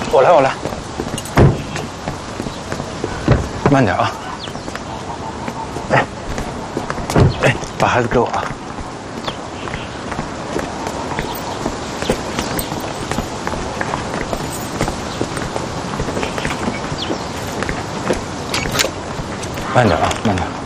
我来，我来，慢点啊！哎，把孩子给我啊！慢点啊，慢点。